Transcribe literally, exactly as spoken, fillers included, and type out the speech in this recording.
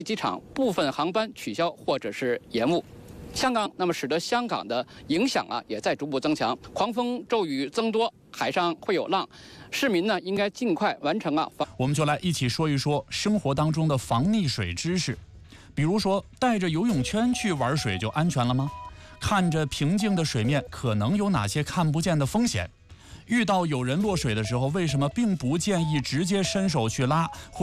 机场部分航班取消或者是延误。香港那么使得香港的影响啊也在逐步增强，狂风骤雨增多，海上会有浪，市民呢应该尽快完成啊。 我们就来一起说一说生活当中的防溺水知识，比如说带着游泳圈去玩水就安全了吗？看着平静的水面，可能有哪些看不见的风险？遇到有人落水的时候，为什么并不建议直接伸手去拉？